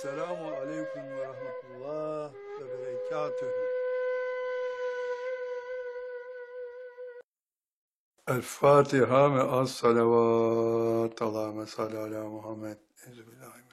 Selamun aleyküm ve rahmetullah ve berekatühü. El Fatiha ve as salavat. Allahümme salli ala Muhammed. Ezbillahi